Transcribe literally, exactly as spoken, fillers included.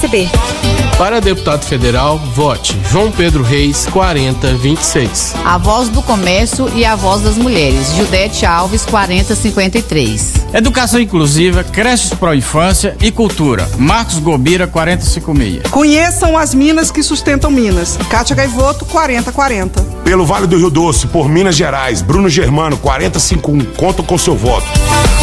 C B. Para deputado federal, vote João Pedro Reis, quarenta vinte e seis. A Voz do Comércio e a Voz das Mulheres, Judete Alves, quarenta cinquenta e três. Educação Inclusiva, Creches Pro Infância e Cultura, Marcos Gobira, quarenta cinquenta e seis. Conheçam as minas que sustentam Minas, Cátia Gaivoto, quarenta quarenta. Pelo Vale do Rio Doce, por Minas Gerais, Bruno Germano, quarenta cinquenta e um. Conto com seu voto.